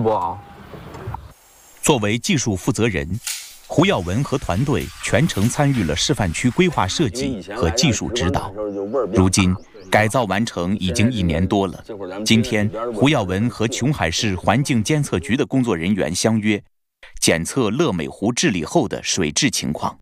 博鳌。 作为技术负责人，胡耀文和团队全程参与了示范区规划设计和技术指导。如今改造完成已经1年多了。今天，胡耀文和琼海市环境监测局的工作人员相约，检测乐美湖治理后的水质情况。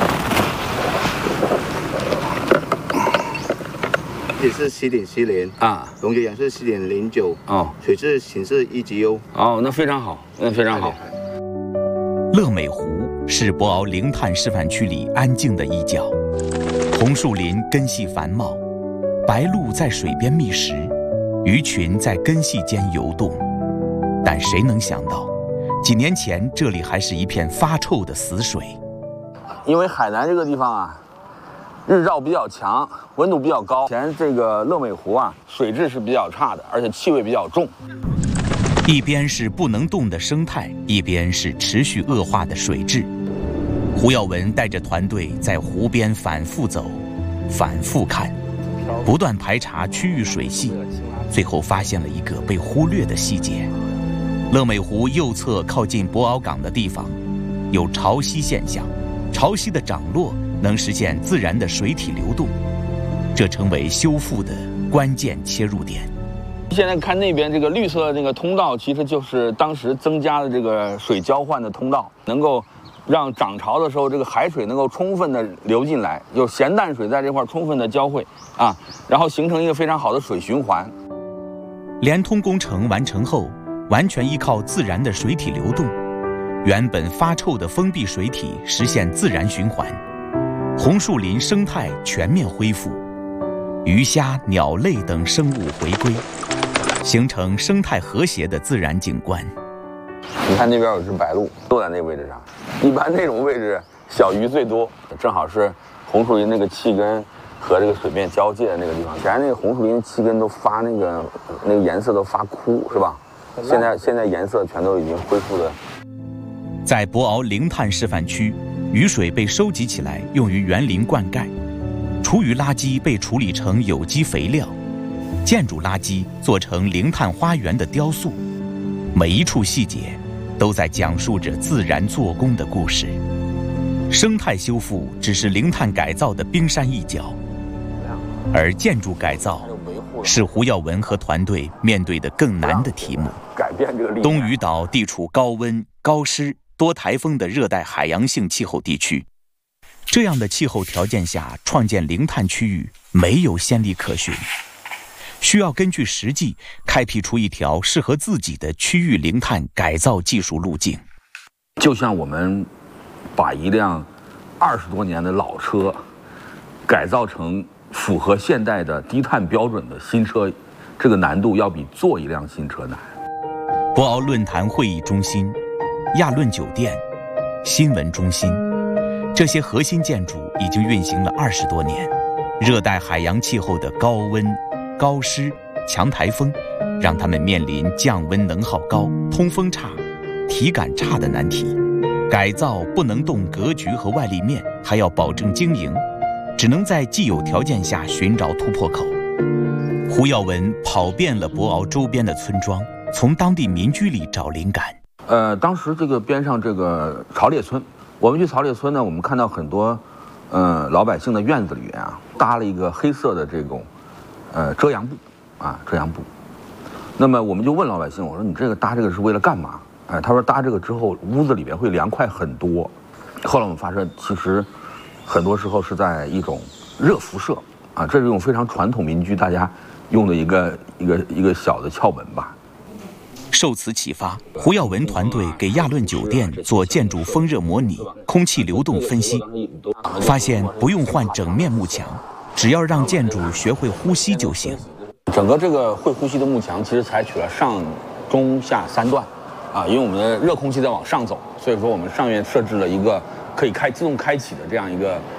也是7.70啊，溶解氧是7.09哦，水质显示1级优哦，那非常好，那非常好。 乐美湖是博鳌零碳示范区里安静的一角，红树林根系繁茂，白鹭在水边觅食，鱼群在根系间游动。但谁能想到，几年前这里还是一片发臭的死水。 因为海南这个地方啊，日照比较强，温度比较高。以前这个乐美湖啊，水质是比较差的，而且气味比较重。 一边是不能动的生态，一边是持续恶化的水质。胡耀文带着团队在湖边反复走，反复看，不断排查区域水系，最后发现了一个被忽略的细节：乐美湖右侧靠近博鳌港的地方，有潮汐现象，潮汐的涨落能实现自然的水体流动，这成为修复的关键切入点。 现在看那边这个绿色的那个通道，其实就是当时增加的这个水交换的通道，能够让涨潮的时候这个海水能够充分的流进来，有咸淡水在这块充分的交汇啊，然后形成一个非常好的水循环。 连通工程完成后，完全依靠自然的水体流动，原本发臭的封闭水体实现自然循环，红树林生态全面恢复，鱼虾、鸟类等生物回归，形成生态和谐的自然景观。 你看那边有只白鹭，都在那个位置上。一般那种位置小鱼最多，正好是红树林那个气根和这个水面交界的那个地方。原来那个红树林气根都发那个颜色都发枯，是吧？现在颜色全都已经恢复的。 在博鳌零碳示范区，雨水被收集起来用于园林灌溉，厨余垃圾被处理成有机肥料，建筑垃圾做成零碳花园的雕塑，每一处细节都在讲述着自然做工的故事。生态修复只是零碳改造的冰山一角，而建筑改造是胡耀文和团队面对的更难的题目。 改变这个东屿岛地处高温、高湿、多台风的热带海洋性气候地区，这样的气候条件下创建零碳区域没有先例可循，需要根据实际开辟出一条适合自己的区域零碳改造技术路径。 就像我们把一辆20多年的老车改造成符合现代的低碳标准的新车，这个难度要比做一辆新车难。 博鳌论坛会议中心、亚论酒店、新闻中心，这些核心建筑已经运行了20多年。热带海洋气候的高温、高湿、强台风，让他们面临降温能耗高、通风差、体感差的难题。改造不能动格局和外立面，还要保证经营，只能在既有条件下寻找突破口。胡耀文跑遍了博鳌周边的村庄，从当地民居里找灵感。 当时这个边上这个曹列村，我们去曹列村呢，我们看到很多老百姓的院子里面啊，搭了一个黑色的这种遮阳布啊，遮阳布。那么我们就问老百姓，我说你这个搭这个是为了干嘛？他说搭这个之后屋子里面会凉快很多。后来我们发现，其实很多时候是在一种热辐射啊，这是一种非常传统民居大家用的一个小的窍门吧。 受此启发，胡耀文团队给亚论酒店做建筑风热模拟、空气流动分析，发现不用换整面幕墙，只要让建筑学会呼吸就行。 整个这个会呼吸的幕墙其实采取了上、中、下3段，因为我们的热空气在往上走，所以说我们上面设置了一个可以自动开启的这样一个